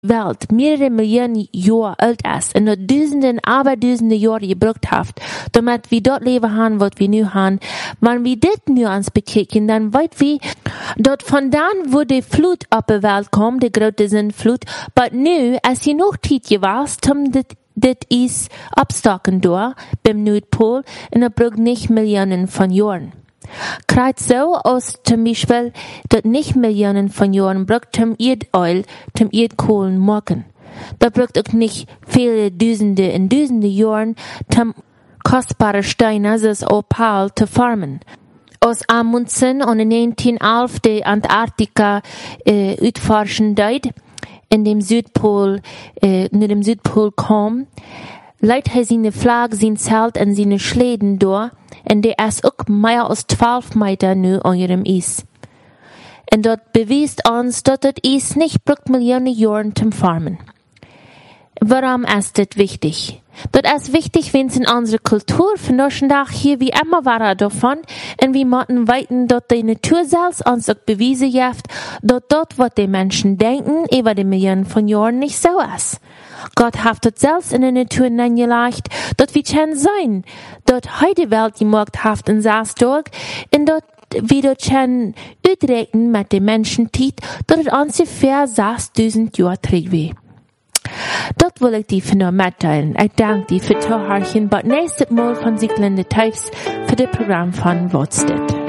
Welt mehrere Millionen Jahre alt ist und dort Dutzende Jahre gebraucht hat, damit wir dort leben haben, was wir nu haben. Wenn wir das nu ans bekicken, dann weit wir, dort von dann, wo die Flut auf die Welt kommt, die große Sintflut, aber nu, als je noch Zeit gewesen, das ist abstocken da, beim Nordpol, und braucht nicht Millionen von Jahren. Kreuz so aus zum Beispiel, dass nicht Millionen von Jahren braucht zum Erdöl, zum Erdkohlen morgen. Da braucht auch nicht viele Dutzende und Dutzende Jahren zum kostbare Steine, das Opal, zu farmen. Aus Amundsen und in 1911 die Antarktika utforschen deit, in dem Südpol, nur dem Südpol kam, leidt er seine Flagge, sein Zelt und seine Schläden durch, und der ist auch mehr als 12 Meter nu an ihrem Eis. Und dort beweist uns, dass das Eis nicht braucht Millionen Jahren zum Farmen. Warum ist das wichtig? Das ist wichtig, wenn es in unserer Kultur von heutigen Tag hier wie immer war davon, und wir müssen weiten, dass die Natur selbst uns auch bewiesen hat, dass dort, was die Menschen denken, über die Millionen von Jahren nicht so ist. Gott hat das selbst in der Natur hineingelegt, dass wir können sein, dass heute Welt gemacht hat in Saasdorg, und dort wie dort können ausrechnen mit den Menschen tiet, dass es ungefähr 6.000 Jahre trägt wie. Das will ich dir für noch mitteilen. Ich danke dir für Zuhören, aber nächstes Mal von Sieglinde Teufs für das Programm von Wortstedt.